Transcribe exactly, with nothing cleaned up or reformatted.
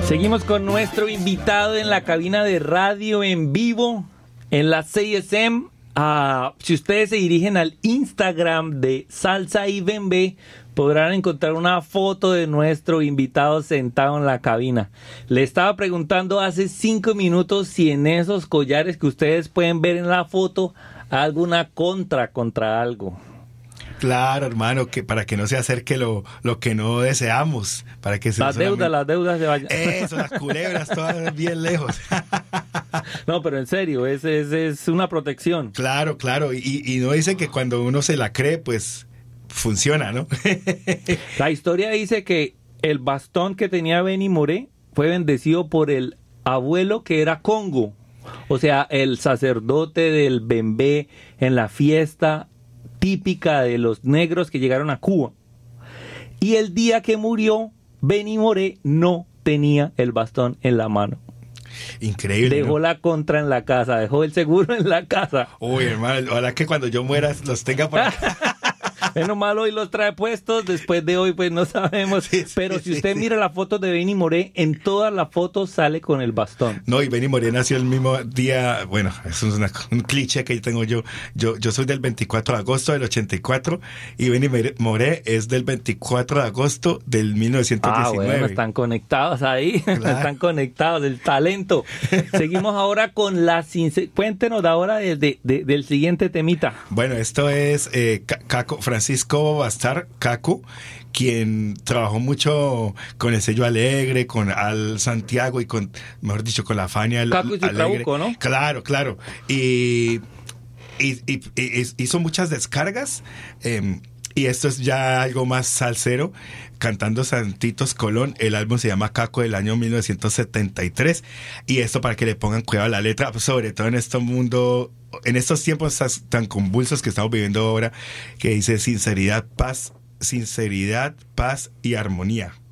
Seguimos con nuestro invitado en la cabina de radio en vivo en la C S M. Uh, si ustedes se dirigen al Instagram de Salsa y Bembé, podrán encontrar una foto de nuestro invitado sentado en la cabina. Le estaba preguntando hace cinco minutos si en esos collares que ustedes pueden ver en la foto hay alguna contra contra algo. Claro, hermano, que para que no se acerque lo, lo que no deseamos, para que se las solamente... deudas, las deudas se vayan. Eso, las culebras todas bien lejos. No, pero en serio, es, es, es una protección. Claro, claro, y, y no dice que cuando uno se la cree, pues funciona, ¿no? La historia dice que el bastón que tenía Benny Moré fue bendecido por el abuelo que era Congo, o sea, el sacerdote del Bembé en la fiesta típica de los negros que llegaron a Cuba. Y el día que murió, Benny Moré no tenía el bastón en la mano. Increíble. Dejó, ¿no?, la contra en la casa, dejó el seguro en la casa. Uy, hermano, ojalá que cuando yo muera los tenga por acá. Menos mal hoy los trae puestos, después de hoy pues no sabemos, sí, sí, pero si usted sí, mira sí. la foto de Benny Moré, en todas las fotos sale con el bastón. No, y Benny Moré nació el mismo día, bueno, eso es una, un cliché que tengo yo, yo yo soy del veinticuatro de agosto del ochenta y cuatro y Benny Moré es del veinticuatro de agosto del mil novecientos diecinueve. Ah, bueno, están conectados ahí, claro. Están conectados, el talento. Seguimos ahora con la sinceridad. Cuéntenos ahora de, de, de, del siguiente temita. Bueno, esto es eh, Caco, Francisco Bastar, Caco, quien trabajó mucho con el sello Alegre, con Al Santiago y con, mejor dicho, con la Fania Caco y su Trabuco, ¿no? Claro, claro. Y, y, y, y hizo muchas descargas, eh, y esto es ya algo más salsero, cantando Santitos Colón. El álbum se llama Caco, del año mil novecientos setenta y tres, y esto para que le pongan cuidado a la letra, sobre todo en este mundo, en estos tiempos tan convulsos que estamos viviendo ahora, que dice sinceridad, paz, sinceridad, paz y armonía.